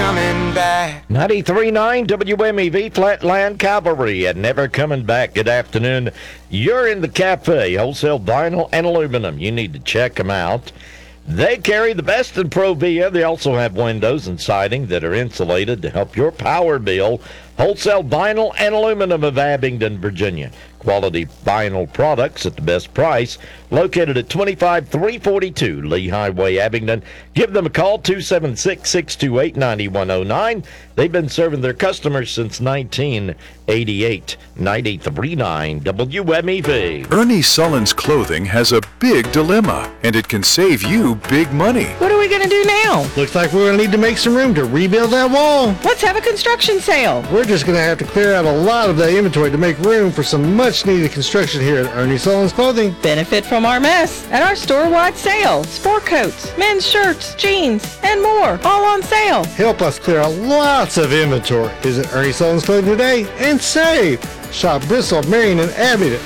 coming back. 93.9 WMEV Flatland Cavalry and Never Coming Back. Good afternoon. You're in the cafe, wholesale vinyl and aluminum. You need to check them out. They carry the best in Provia. They also have windows and siding that are insulated to help your power bill. Wholesale vinyl and aluminum of Abingdon, Virginia. Quality vinyl products at the best price. Located at 25342 Lee Highway, Abingdon. Give them a call, 276-628-9109. They've been serving their customers since 1988. 93.9 WMEV. Ernie Sullen's Clothing has a big dilemma, and it can save you big money. What are we going to do now? Looks like we're going to need to make some room to rebuild that wall. Let's have a construction sale. We're just going to have to clear out a lot of that inventory to make room for some much-needed construction here at Ernie Sullen's Clothing. Benefit from our mess at our store-wide sale. Sport coats, men's shirts, jeans, and more, all on sale. Help us clear out lots of inventory. Visit Ernie Sullen's Clothing today and save. Shop Bristol, Marion, and Abingdon.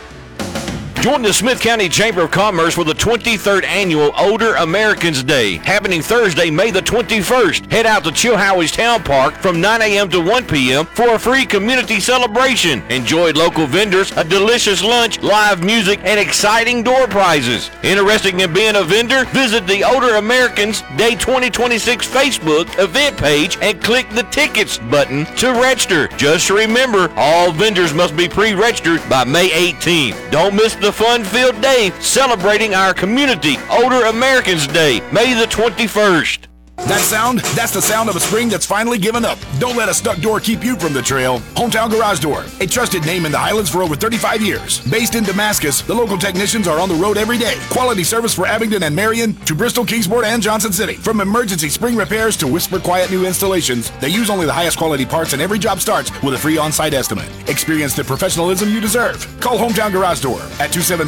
Join the Smith County Chamber of Commerce for the 23rd Annual Older Americans Day, happening Thursday, May the 21st. Head out to Chilhowie's Town Park from 9 a.m. to 1 p.m. for a free community celebration. Enjoy local vendors, a delicious lunch, live music, and exciting door prizes. Interested in being a vendor? Visit the Older Americans Day 2026 Facebook event page and click the Tickets button to register. Just remember, all vendors must be pre-registered by May 18th. Don't miss the fun-filled day celebrating our community, Older Americans Day, May the 21st. That sound? That's the sound of a spring that's finally given up. Don't let a stuck door keep you from the trail. Hometown Garage Door, a trusted name in the Highlands for over 35 years. Based in Damascus, the local technicians are on the road every day. Quality service for Abingdon and Marion to Bristol, Kingsport, and Johnson City. From emergency spring repairs to whisper quiet new installations, they use only the highest quality parts and every job starts with a free on-site estimate. Experience the professionalism you deserve. Call Hometown Garage Door at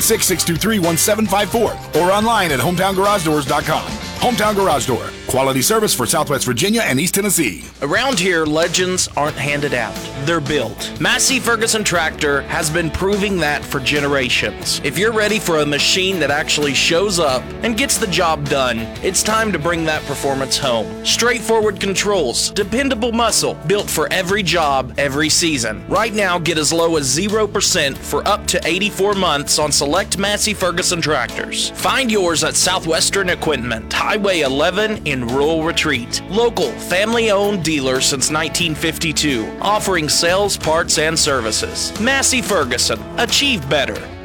276-623-1754 or online at hometowngaragedoors.com. Hometown Garage Door. Quality service for Southwest Virginia and East Tennessee. Around here, legends aren't handed out. They're built. Massey Ferguson Tractor has been proving that for generations. If you're ready for a machine that actually shows up and gets the job done, it's time to bring that performance home. Straightforward controls, dependable muscle, built for every job, every season. Right now, get as low as 0% for up to 84 months on select Massey Ferguson tractors. Find yours at Southwestern Equipment, Highway 11 in Rural Retreat. Local, family-owned dealer since 1952, offering sales, parts, and services. Massey Ferguson. Achieve better.